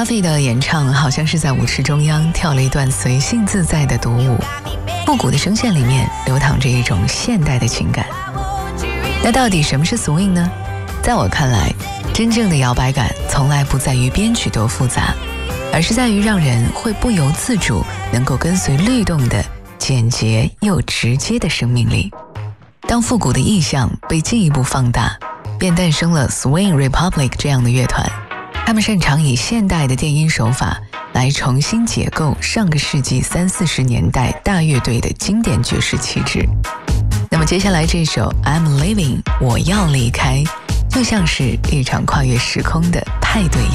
Duffy 的演唱好像是在舞池中央跳了一段随性自在的独舞，复古的声线里面流淌着一种现代的情感。那到底什么是 swing 呢？在我看来，真正的摇摆感从来不在于编曲多复杂，而是在于让人会不由自主能够跟随律动的简洁又直接的生命力。当复古的意象被进一步放大，便诞生了 Swing Republic 这样的乐团。他们擅长以现代的电音手法来重新解构上个世纪30-40年代大乐队的经典爵士气质。那么接下来这首 I'm Leaving 我要离开，就像是一场跨越时空的派对